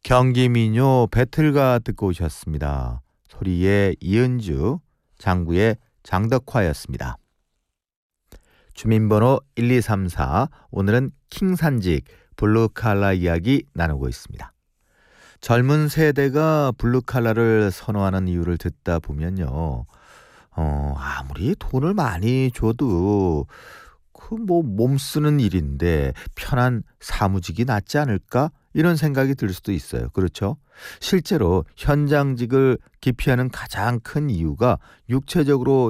경기민요 배틀가 듣고 오셨습니다. 소리의 이은주, 장구의 장덕화였습니다. 주민번호 1234, 오늘은 킹산직 블루칼라 이야기 나누고 있습니다. 젊은 세대가 블루칼라를 선호하는 이유를 듣다 보면요, 아무리 돈을 많이 줘도 몸 쓰는 일인데 편한 사무직이 낫지 않을까? 이런 생각이 들 수도 있어요. 그렇죠? 실제로 현장직을 기피하는 가장 큰 이유가 육체적으로